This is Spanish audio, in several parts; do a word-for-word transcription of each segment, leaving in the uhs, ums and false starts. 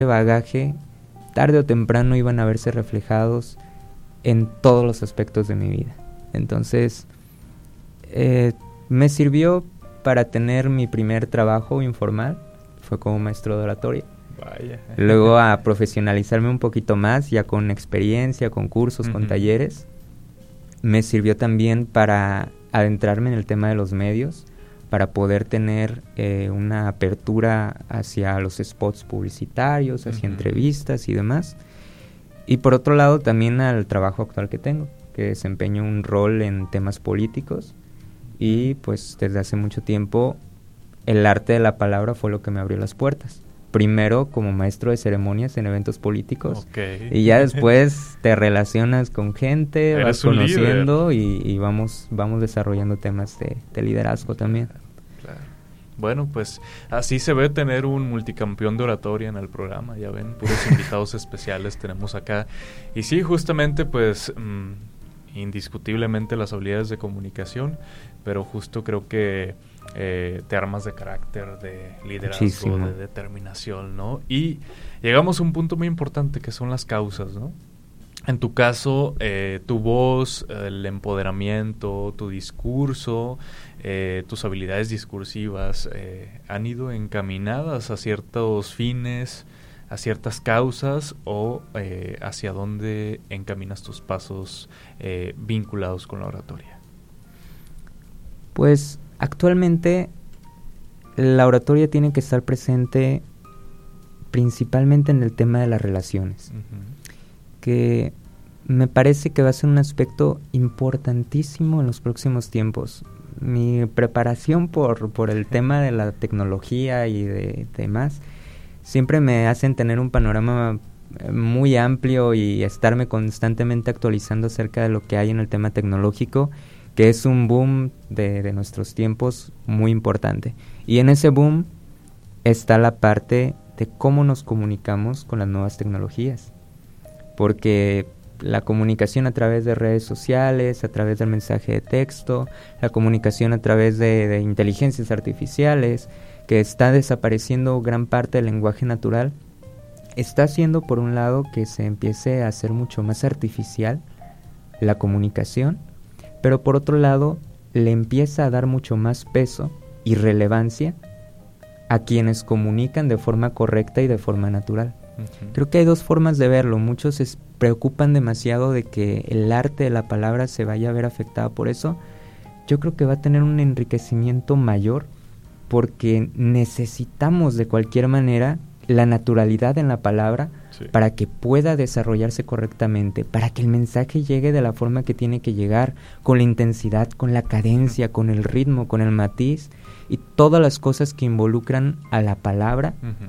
bagaje, tarde o temprano iban a verse reflejados en todos los aspectos de mi vida. Entonces, eh, me sirvió para tener mi primer trabajo informal, fue como maestro de oratoria. Vaya. Luego a profesionalizarme un poquito más, ya con experiencia, con cursos, uh-huh. con talleres. Me sirvió también para adentrarme en el tema de los medios, para poder tener eh, una apertura hacia los spots publicitarios, hacia uh-huh. entrevistas y demás. Y por otro lado también al trabajo actual que tengo, que desempeño un rol en temas políticos, y pues desde hace mucho tiempo el arte de la palabra fue lo que me abrió las puertas. Primero como maestro de ceremonias en eventos políticos, okay. y ya después te relacionas con gente, Eres vas un conociendo y, y vamos vamos desarrollando temas de, de liderazgo también. Claro. Bueno, pues así se ve tener un multicampeón de oratoria en el programa, ya ven, puros invitados especiales tenemos acá. Y sí, justamente pues mmm, indiscutiblemente las habilidades de comunicación, pero justo creo que Eh, te armas de carácter, de liderazgo, Muchísimo. de determinación, ¿no? Y llegamos a un punto muy importante que son las causas, ¿no? En tu caso, eh, tu voz, el empoderamiento, tu discurso, eh, tus habilidades discursivas eh, han ido encaminadas a ciertos fines, a ciertas causas, o eh, hacia dónde encaminas tus pasos eh, vinculados con la oratoria. Pues actualmente la oratoria tiene que estar presente principalmente en el tema de las relaciones, uh-huh. que me parece que va a ser un aspecto importantísimo en los próximos tiempos. Mi preparación por, por el tema de la tecnología y de demás siempre me hacen tener un panorama muy amplio y estarme constantemente actualizando acerca de lo que hay en el tema tecnológico, que es un boom de, de nuestros tiempos muy importante. Y en ese boom está la parte de cómo nos comunicamos con las nuevas tecnologías. Porque la comunicación a través de redes sociales, a través del mensaje de texto, la comunicación a través de, de inteligencias artificiales, que está desapareciendo gran parte del lenguaje natural, está haciendo por un lado que se empiece a hacer mucho más artificial la comunicación, pero por otro lado le empieza a dar mucho más peso y relevancia a quienes comunican de forma correcta y de forma natural. Uh-huh. Creo que hay dos formas de verlo. Muchos se preocupan demasiado de que el arte de la palabra se vaya a ver afectado por eso. Yo creo que va a tener un enriquecimiento mayor porque necesitamos de cualquier manera la naturalidad en la palabra, sí, para que pueda desarrollarse correctamente, para que el mensaje llegue de la forma que tiene que llegar, con la intensidad, con la cadencia, con el ritmo, con el matiz y todas las cosas que involucran a la palabra. Uh-huh.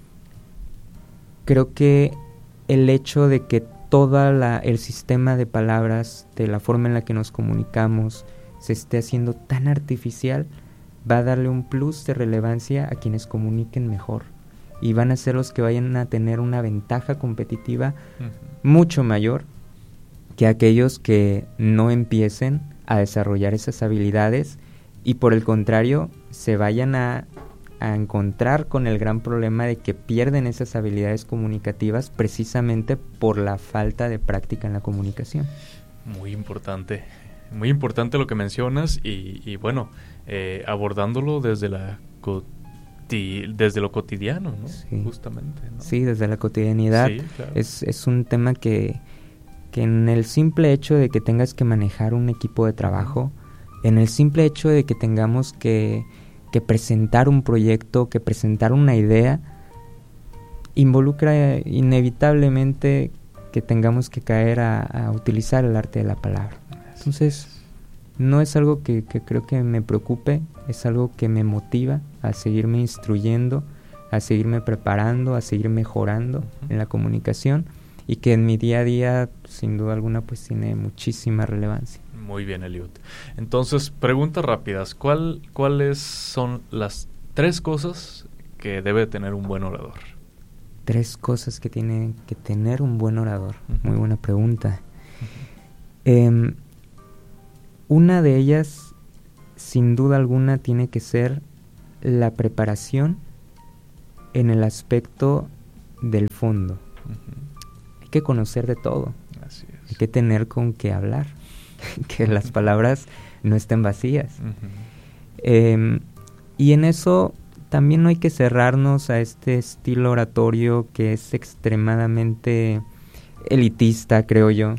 Creo que el hecho de que todo el sistema de palabras, de la forma en la que nos comunicamos, se esté haciendo tan artificial, va a darle un plus de relevancia a quienes comuniquen mejor. Y van a ser los que vayan a tener una ventaja competitiva uh-huh. mucho mayor que aquellos que no empiecen a desarrollar esas habilidades y por el contrario se vayan a, a encontrar con el gran problema de que pierden esas habilidades comunicativas precisamente por la falta de práctica en la comunicación. Muy importante, muy importante lo que mencionas y, y bueno, eh, abordándolo desde la cotidianidad. Desde lo cotidiano, ¿no? Sí. Justamente, ¿no? Sí, desde la cotidianidad. Sí, claro. Es, es un tema que, que en el simple hecho de que tengas que manejar un equipo de trabajo, en el simple hecho de que tengamos que, que presentar un proyecto, que presentar una idea, involucra inevitablemente que tengamos que caer a, a utilizar el arte de la palabra. Entonces, no es algo que, que creo que me preocupe, es algo que me motiva a seguirme instruyendo, a seguirme preparando, a seguir mejorando uh-huh. en la comunicación y que en mi día a día, sin duda alguna, pues tiene muchísima relevancia. Muy bien, Eliud. Entonces, preguntas rápidas. ¿Cuál, ¿Cuáles son las tres cosas que debe tener un buen orador? Tres cosas que tiene que tener un buen orador. Uh-huh. Muy buena pregunta. Uh-huh. Eh, una de ellas, sin duda alguna, tiene que ser la preparación en el aspecto del fondo. Uh-huh. Hay que conocer de todo. Así es. Hay que tener con qué hablar, que las uh-huh. palabras no estén vacías. Uh-huh. Eh, y en eso también no hay que cerrarnos a este estilo oratorio que es extremadamente elitista, creo yo,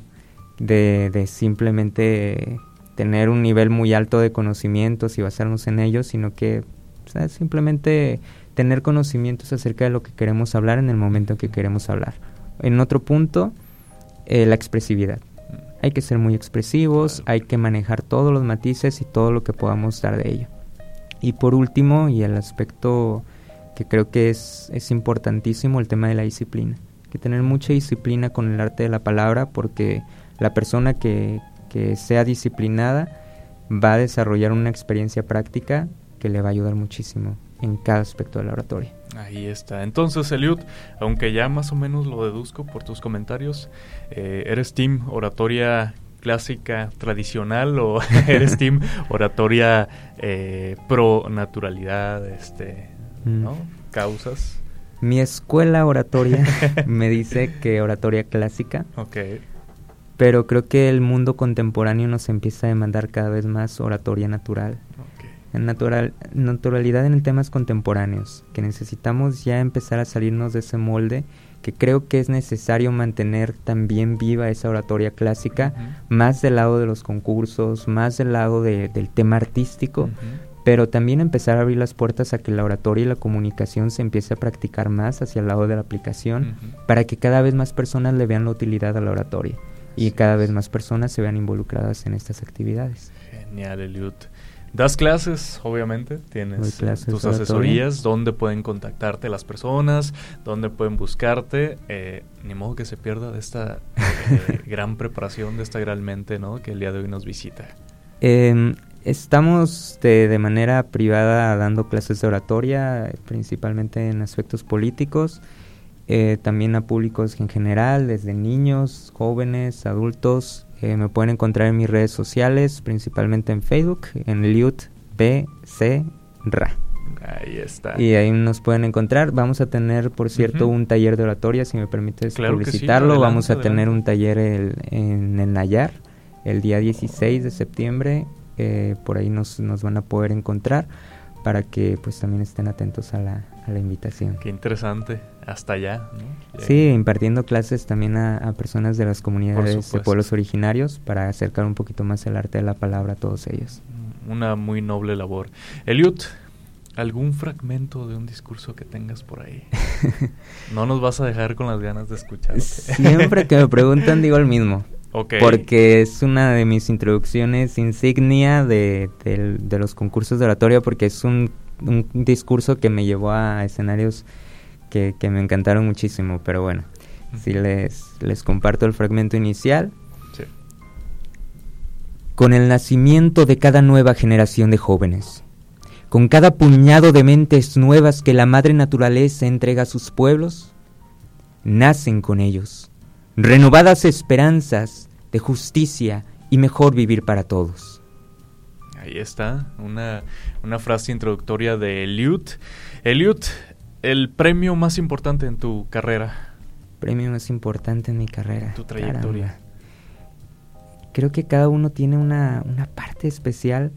de, de simplemente tener un nivel muy alto de conocimientos y basarnos en ellos, sino que, o sea, simplemente tener conocimientos acerca de lo que queremos hablar en el momento en que queremos hablar. En otro punto, eh, la expresividad. Hay que ser muy expresivos, hay que manejar todos los matices y todo lo que podamos dar de ello. Y por último, y el aspecto que creo que es, es importantísimo, el tema de la disciplina. Hay que tener mucha disciplina con el arte de la palabra, porque la persona que, que sea disciplinada va a desarrollar una experiencia práctica que le va a ayudar muchísimo en cada aspecto de la oratoria. Ahí está. Entonces, Eliud, aunque ya más o menos lo deduzco por tus comentarios, eh, ¿eres team oratoria clásica tradicional o eres team oratoria eh, pro naturalidad, este, mm. ¿no? Causas? Mi escuela oratoria me dice que oratoria clásica. Okay. Pero creo que el mundo contemporáneo nos empieza a demandar cada vez más oratoria natural. Okay. En natural, naturalidad en temas contemporáneos, que necesitamos ya empezar a salirnos de ese molde, que creo que es necesario mantener también viva esa oratoria clásica, uh-huh. más del lado de los concursos, más del lado de, del tema artístico, uh-huh. pero también empezar a abrir las puertas a que la oratoria y la comunicación se empiece a practicar más hacia el lado de la aplicación, uh-huh. para que cada vez más personas le vean la utilidad a la oratoria y sí. cada vez más personas se vean involucradas en estas actividades. Genial, Eliud. Das clases, obviamente, tienes clases tus asesorías, dónde pueden contactarte las personas, dónde pueden buscarte, eh, ni modo que se pierda de esta eh, gran preparación, de esta gran mente, ¿no?, que el día de hoy nos visita. Eh, estamos de, de manera privada dando clases de oratoria, principalmente en aspectos políticos, eh, también a públicos en general, desde niños, jóvenes, adultos. Eh, me pueden encontrar en mis redes sociales, principalmente en Facebook, en Eliud B C R A. Ahí está. Y ahí nos pueden encontrar. Vamos a tener, por cierto, uh-huh. un taller de oratoria, si me permites claro publicitarlo. Sí, adelante, Vamos a adelante. tener un taller el, en el Nayar, el día dieciséis de septiembre. Eh, por ahí nos, nos van a poder encontrar para que pues también estén atentos a la, a la invitación. Qué interesante, hasta allá, ¿no? Sí, impartiendo clases también a, a personas de las comunidades de pueblos originarios para acercar un poquito más el arte de la palabra a todos ellos. Una muy noble labor. Eliud, ¿algún fragmento de un discurso que tengas por ahí? No nos vas a dejar con las ganas de escuchar. Siempre que me preguntan digo el mismo. Okay. Porque es una de mis introducciones insignia de, de, de los concursos de oratoria, porque es un, un discurso que me llevó a escenarios que, que me encantaron muchísimo. Pero bueno, uh-huh. si les, les comparto el fragmento inicial. Sí. Con el nacimiento de cada nueva generación de jóvenes, con cada puñado de mentes nuevas que la madre naturaleza entrega a sus pueblos, nacen con ellos renovadas esperanzas de justicia y mejor vivir para todos. Ahí está, una, una frase introductoria de Eliud. Eliud, el premio más importante en tu carrera. Premio más importante en mi carrera. En tu trayectoria. Caramba. Creo que cada uno tiene una, una parte especial,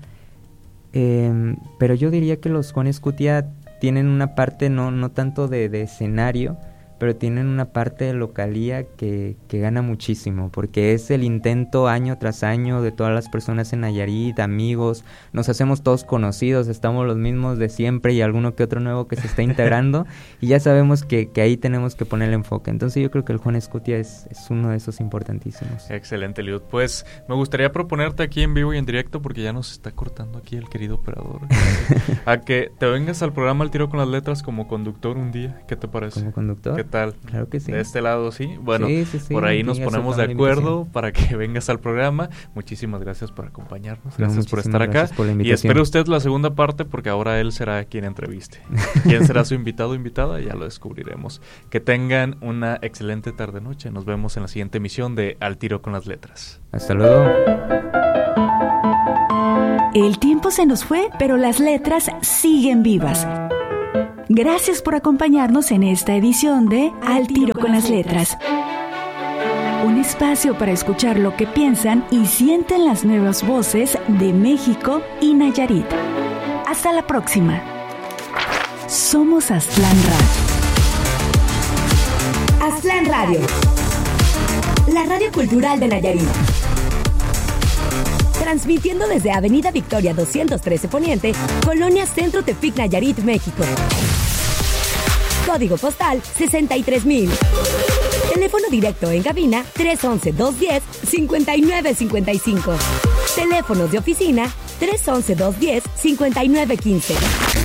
eh, pero yo diría que los Juan Escutia tienen una parte no, no tanto de, de escenario, pero tienen una parte de localía que, que gana muchísimo, porque es el intento año tras año de todas las personas en Nayarit, amigos, nos hacemos todos conocidos, estamos los mismos de siempre y alguno que otro nuevo que se está integrando, y ya sabemos que, que ahí tenemos que poner el enfoque. Entonces yo creo que el Juan Escutia es, es uno de esos importantísimos. Excelente, Eliud. Pues me gustaría proponerte aquí en vivo y en directo, porque ya nos está cortando aquí el querido operador, a que te vengas al programa Al Tiro con las Letras como conductor un día. ¿Qué te parece? ¿Como conductor? ¿Qué tal? Claro que sí. De este lado, sí. Bueno, sí, sí, sí, por ahí nos ponemos de acuerdo para que vengas al programa. Muchísimas gracias por acompañarnos. Gracias no, por estar acá. Por y espero usted la segunda parte, porque ahora él será quien entreviste. ¿Quién será su invitado o invitada? Ya lo descubriremos. Que tengan una excelente tarde-noche. Nos vemos en la siguiente emisión de Al Tiro con las Letras. Hasta luego. El tiempo se nos fue, pero las letras siguen vivas. Gracias por acompañarnos en esta edición de Al Tiro con las Letras. Un espacio para escuchar lo que piensan y sienten las nuevas voces de México y Nayarit. Hasta la próxima. Somos Aztlán Radio. Aztlán Radio. La radio cultural de Nayarit. Transmitiendo desde Avenida Victoria doscientos trece Poniente, Colonia Centro Tepic, Nayarit, México. Código postal sesenta y tres mil. Teléfono directo en cabina tres once, dos diez, cincuenta y nueve cincuenta y cinco. Teléfonos de oficina tres once, dos diez, cincuenta y nueve quince.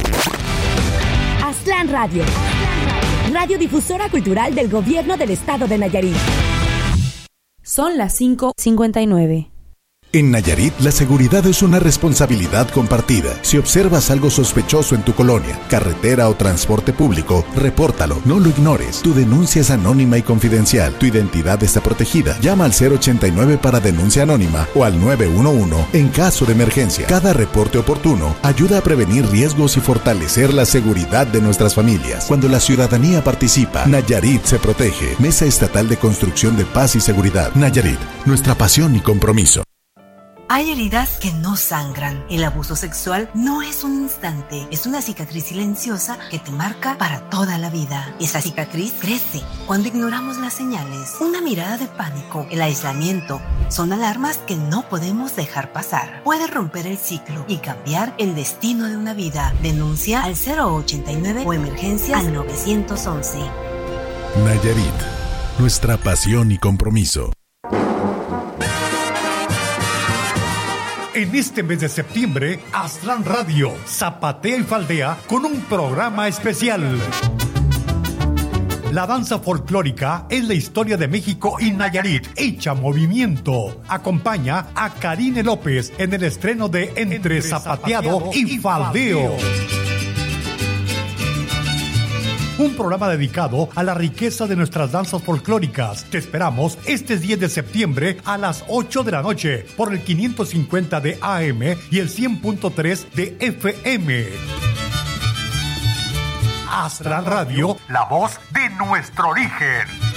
Aztlán Radio. Radiodifusora cultural del Gobierno del Estado de Nayarit. Son las cinco cincuenta y nueve. En Nayarit, la seguridad es una responsabilidad compartida. Si observas algo sospechoso en tu colonia, carretera o transporte público, repórtalo, no lo ignores. Tu denuncia es anónima y confidencial. Tu identidad está protegida. Llama al cero ochenta y nueve para denuncia anónima o al nueve uno uno en caso de emergencia. Cada reporte oportuno ayuda a prevenir riesgos y fortalecer la seguridad de nuestras familias. Cuando la ciudadanía participa, Nayarit se protege. Mesa Estatal de Construcción de Paz y Seguridad. Nayarit, nuestra pasión y compromiso. Hay heridas que no sangran. El abuso sexual no es un instante, es una cicatriz silenciosa que te marca para toda la vida. Esa cicatriz crece cuando ignoramos las señales. Una mirada de pánico, el aislamiento, son alarmas que no podemos dejar pasar. Puede romper el ciclo y cambiar el destino de una vida. Denuncia al cero ochenta y nueve o emergencias al nueve once. Nayarit, nuestra pasión y compromiso. En este mes de septiembre, Aztlán Radio zapatea y faldea con un programa especial. La danza folclórica es la historia de México y Nayarit, hecha movimiento. Acompaña a Karine López en el estreno de Entre Zapateado y Faldeo. Un programa dedicado a la riqueza de nuestras danzas folclóricas. Te esperamos este diez de septiembre a las ocho de la noche por el quinientos cincuenta de A M y el cien punto tres de F M. Aztlán Radio, la voz de nuestro origen.